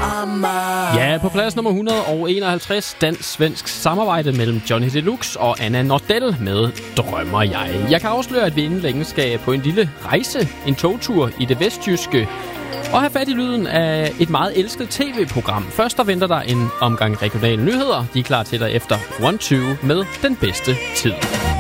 Ja, på plads nummer 151, dansk-svensk samarbejde mellem Johnny Deluxe og Anna Nordell med Drømmer jeg. Jeg kan afsløre, at vi inden længe skal på en lille rejse, en togtur i det vestjyske, og have fat i lyden af et meget elsket tv-program. Først der venter der en omgang regionale nyheder. De er klar til dig efter 1:20 med den bedste tid.